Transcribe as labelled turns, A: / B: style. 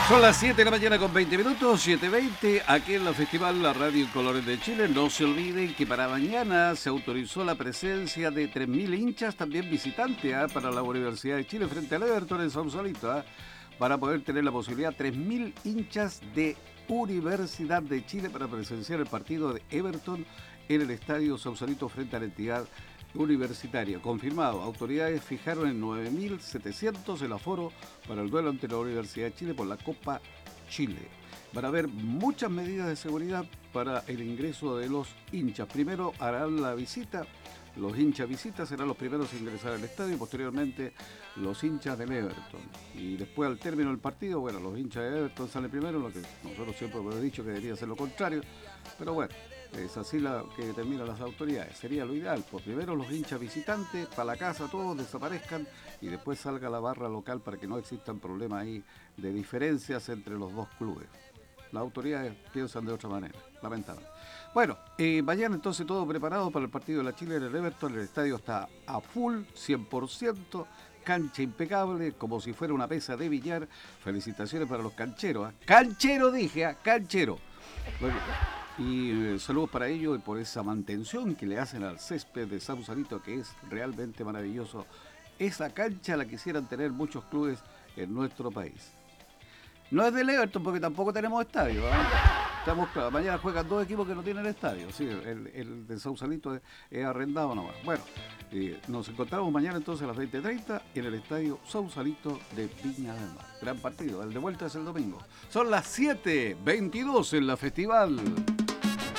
A: Son las 7 de la mañana con 20 minutos, 7:20, aquí en la Festival La Radio en Colores de Chile. No se olviden que para mañana se autorizó la presencia de 3.000 hinchas, también visitantes, para la Universidad de Chile frente al Everton en Sausalito, para poder tener la posibilidad, 3.000 hinchas de Universidad de Chile para presenciar el partido de Everton en el Estadio Sausalito frente a la entidad universitaria. Confirmado, autoridades fijaron en 9.700 el aforo para el duelo ante la Universidad de Chile por la Copa Chile. Van a haber muchas medidas de seguridad para el ingreso de los hinchas. Primero harán la visita, los hinchas visitas serán los primeros a ingresar al estadio y posteriormente los hinchas del Everton. Y después, al término del partido, bueno, los hinchas de Everton salen primero, lo que nosotros siempre hemos dicho que debería ser lo contrario, pero bueno, es así la que determinan las autoridades. Sería lo ideal, pues primero los hinchas visitantes, para la casa todos desaparezcan y después salga la barra local para que no existan problemas ahí de diferencias entre los dos clubes. Las autoridades piensan de otra manera, lamentable. Bueno, mañana entonces todo preparado para el partido de la Chile en el Everton. El estadio está a full, 100%, cancha impecable, como si fuera una pesa de billar. Felicitaciones para los cancheros. Canchero dije, canchero. Bueno, y saludos para ellos y por esa mantención que le hacen al césped de Sausalito, que es realmente maravilloso. Esa cancha la quisieran tener muchos clubes en nuestro país. No es del Everton porque tampoco tenemos estadio. Estamos claros, mañana juegan dos equipos que no tienen estadio. Sí, el de Sausalito es arrendado nomás. Bueno, nos encontramos mañana entonces a las 20:30 en el estadio Sausalito de Viña del Mar. Gran partido, el de vuelta es el domingo. Son las 7:22 en la Festival.